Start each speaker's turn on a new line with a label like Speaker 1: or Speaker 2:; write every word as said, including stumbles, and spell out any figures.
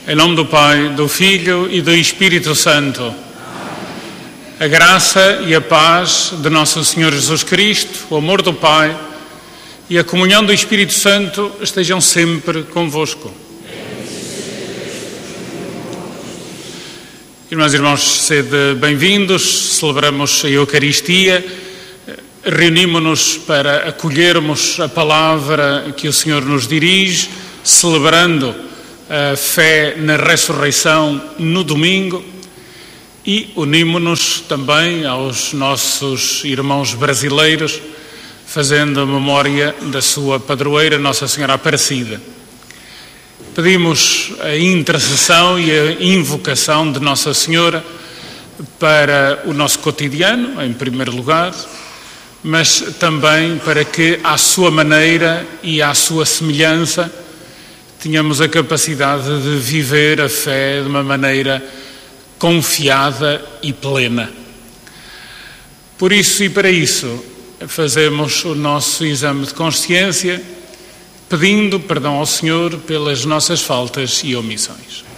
Speaker 1: Em nome do Pai, do Filho e do Espírito Santo. A graça e a paz de nosso Senhor Jesus Cristo, o amor do Pai e a comunhão do Espírito Santo estejam sempre convosco. Irmãs e irmãos, sede bem-vindos, celebramos a Eucaristia, reunimos-nos para acolhermos a palavra que o Senhor nos dirige, celebrando a fé na ressurreição no domingo e unimos-nos também aos nossos irmãos brasileiros, fazendo a memória da sua padroeira, Nossa Senhora Aparecida. Pedimos a intercessão e a invocação de Nossa Senhora para o nosso cotidiano, em primeiro lugar, mas também para que, à sua maneira e à sua semelhança, tínhamos a capacidade de viver a fé de uma maneira confiada e plena. Por isso e para isso, fazemos o nosso exame de consciência, pedindo perdão ao Senhor pelas nossas faltas e omissões.